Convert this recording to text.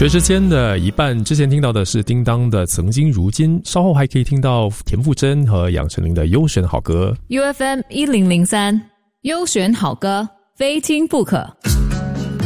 学时间的一半之前听到的是叮当的曾经如今，稍后还可以听到田馥甄和杨丞琳的优选好歌。 UFM 1003优选好歌，非听不可。